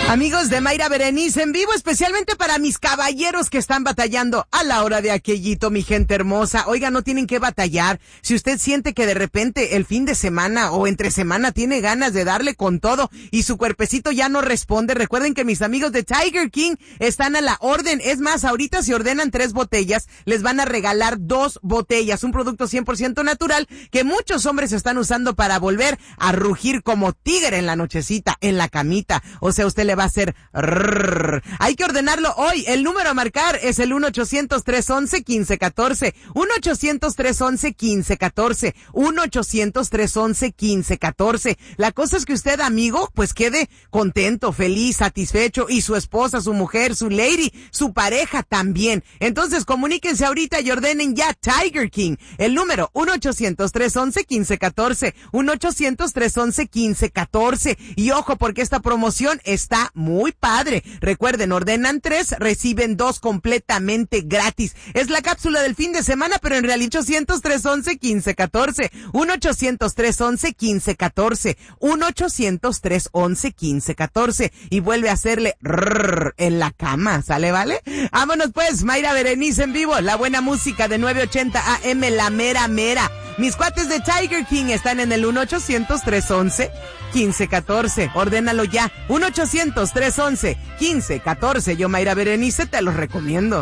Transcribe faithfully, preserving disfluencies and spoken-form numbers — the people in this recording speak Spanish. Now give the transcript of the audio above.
Amigos de Mayra Berenice en vivo, especialmente para mis caballeros que están batallando a la hora de aquellito, mi gente hermosa. Oiga, no tienen que batallar. Si usted siente que de repente el fin de semana o entre semana tiene ganas de darle con todo y su cuerpecito ya no responde, recuerden que mis amigos de Tiger King están a la orden. Es más, ahorita si ordenan tres botellas, les van a regalar dos botellas. Un producto cien por ciento natural que muchos hombres están usando para volver a rugir como tigre en la nochecita, en la camita. O sea, usted le va a hacer rrrr. Hay que ordenarlo hoy. El número a marcar es el uno ochocientos, tres once, quince catorce. uno ochocientos, tres once, quince catorce. uno ochocientos, tres once, quince catorce. La cosa es que usted, amigo, pues quede contento, feliz, satisfecho, y su esposa, su mujer, su lady, su pareja también. Entonces comuníquense ahorita y ordenen ya Tiger King. El número uno ochocientos, tres once, quince catorce. uno ochocientos, tres once, quince catorce. Y ojo, porque esta promoción está muy padre. Recuerden, ordenan tres, reciben dos completamente gratis. Es la cápsula del fin de semana, pero en realidad ochocientos, tres once, quince catorce. uno ochocientos, tres once, quince catorce. uno ochocientos, tres once, quince catorce. Y vuelve a hacerle rrrr en la cama, ¿sale, vale? Vámonos pues, Mayra Berenice en vivo, la buena música de nueve ochenta A M, la mera mera. Mis cuates de Tiger King están en el uno ochocientos, tres once, quince catorce. Ordénalo ya. uno ochocientos, tres once, quince catorce. Yo, Mayra Berenice, te los recomiendo.